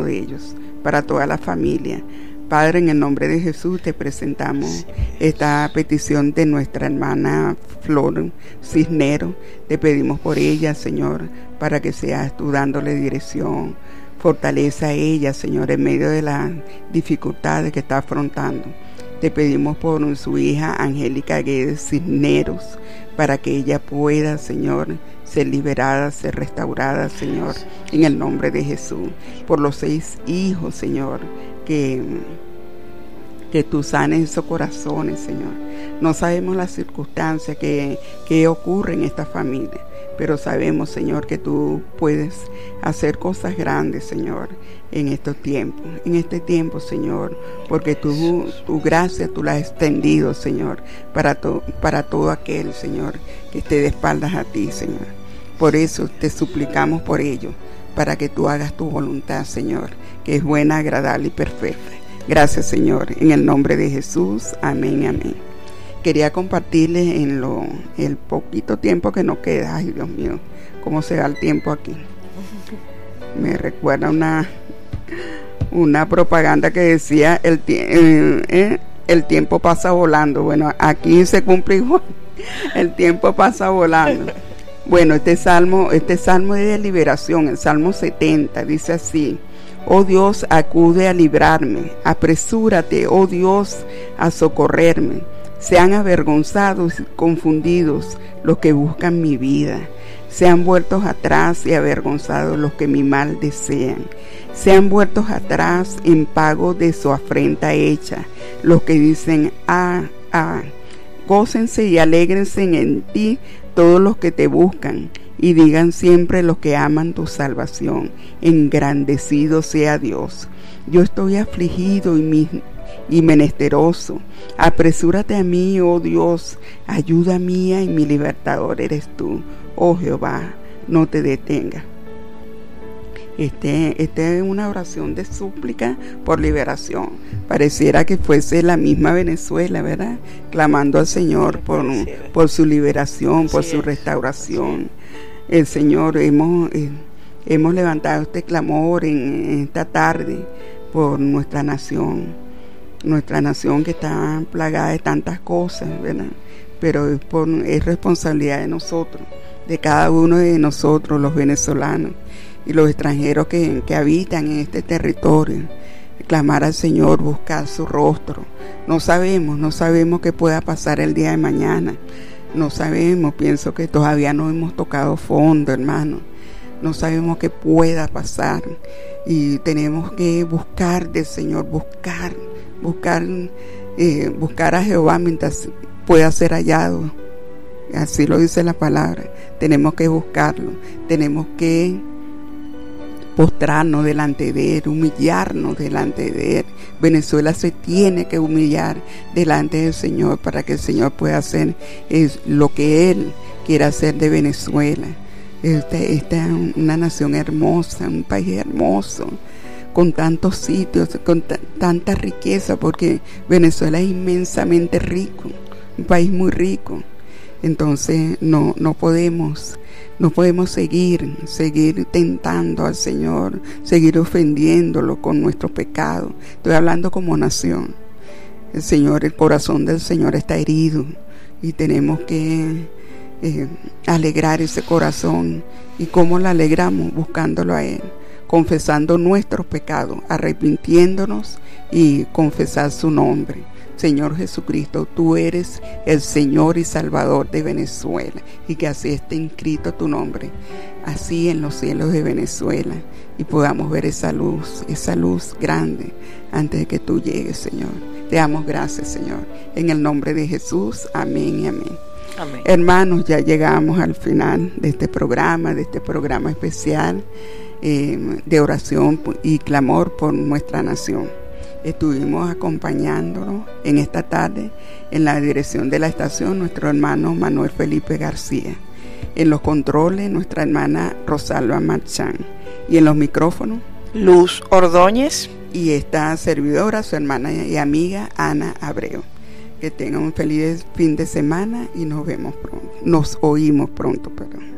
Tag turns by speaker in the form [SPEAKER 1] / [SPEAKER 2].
[SPEAKER 1] de ellos, para toda la familia. Padre, en el nombre de Jesús te presentamos esta petición de nuestra hermana Flor Cisneros. Te pedimos por ella, Señor, para que seas tú dándole dirección. Fortaleza a ella, Señor, en medio de las dificultades que está afrontando. Te pedimos por su hija Angélica Guedes Cisneros, para que ella pueda, Señor, ser liberada, ser restaurada, Señor, en el nombre de Jesús. Por los 6 hijos, Señor, que tú sanes esos corazones, Señor. No sabemos las circunstancias que ocurren en esta familia, pero sabemos, Señor, que tú puedes hacer cosas grandes, Señor, en estos tiempos. En este tiempo, Señor, porque tu gracia tú la has extendido, Señor, para todo aquel, Señor, que esté de espaldas a ti, Señor. Por eso te suplicamos por ello, para que tú hagas tu voluntad, Señor, que es buena, agradable y perfecta. Gracias, Señor, en el nombre de Jesús. Amén, amén. Quería compartirles el poquito tiempo que nos queda. Ay, Dios mío, cómo se va el tiempo aquí. Me recuerda una propaganda que decía el tiempo pasa volando. Bueno, aquí se cumple igual. El tiempo pasa volando. Bueno, este salmo es de liberación, el Salmo 70, dice así: Oh Dios, acude a librarme, apresúrate, oh Dios, a socorrerme. Sean avergonzados y confundidos los que buscan mi vida. Sean vueltos atrás y avergonzados los que mi mal desean. Sean vueltos atrás en pago de su afrenta hecha los que dicen, gócense y alégrense en ti todos los que te buscan, y digan siempre los que aman tu salvación, engrandecido sea Dios. Yo estoy afligido y menesteroso. Apresúrate a mí, oh Dios, ayuda mía y mi libertador eres tú. Oh Jehová, no te detengas. Esta es una oración de súplica por liberación. Pareciera que fuese la misma Venezuela, ¿verdad? Clamando al Señor por su liberación, por su restauración. El Señor, hemos levantado este clamor en esta tarde por nuestra nación que está plagada de tantas cosas, ¿verdad? Pero es responsabilidad de nosotros, de cada uno de nosotros, los venezolanos y los extranjeros que habitan en este territorio, clamar al Señor, buscar su rostro. No sabemos qué pueda pasar el día de mañana. No sabemos, pienso que todavía no hemos tocado fondo, hermano. No sabemos qué pueda pasar y tenemos que buscar del Señor, buscar a Jehová mientras pueda ser hallado. Así lo dice la palabra. Tenemos que buscarlo, tenemos que postrarnos delante de Él, humillarnos delante de Él. Venezuela se tiene que humillar delante del Señor para que el Señor pueda hacer lo que Él quiere hacer de Venezuela. Esta es una nación hermosa, un país hermoso, con tantos sitios, con tanta riqueza, porque Venezuela es inmensamente rico, un país muy rico. Entonces no podemos seguir tentando al Señor, seguir ofendiéndolo con nuestros pecados. Estoy hablando como nación. El corazón del Señor está herido y tenemos que alegrar ese corazón. ¿Y cómo lo alegramos? Buscándolo a Él, confesando nuestros pecados, arrepintiéndonos y confesar su nombre. Señor Jesucristo, tú eres el Señor y Salvador de Venezuela, y que así esté inscrito tu nombre, así en los cielos de Venezuela, y podamos ver esa luz grande antes de que tú llegues, Señor. Te damos gracias, Señor, en el nombre de Jesús. Amén y amén. Amén. Hermanos, ya llegamos al final de este programa especial de oración y clamor por nuestra nación. Estuvimos acompañándonos en esta tarde en la dirección de la estación nuestro hermano Manuel Felipe García, en los controles nuestra hermana Rosalba Marchán, y en los micrófonos
[SPEAKER 2] Luz Ordóñez
[SPEAKER 1] y esta servidora, su hermana y amiga Ana Abreu. Que tengan un feliz fin de semana y nos oímos pronto, perdón.